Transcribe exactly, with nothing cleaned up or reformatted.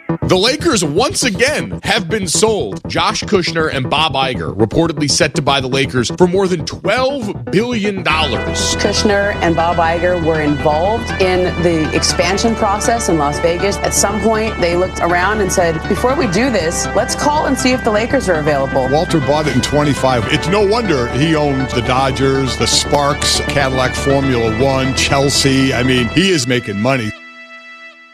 The Lakers once again have been sold. Josh Kushner and Bob Iger reportedly set to buy the Lakers for more than twelve billion dollars. Kushner and Bob Iger were involved in the expansion process in Las Vegas. At some point, they looked around and said, before we do this, let's call and see if the Lakers are available. Walter bought it in twenty-five. It's no wonder he owned the Dodgers, the Sparks, Cadillac Formula One, Chelsea. I mean, he is making money.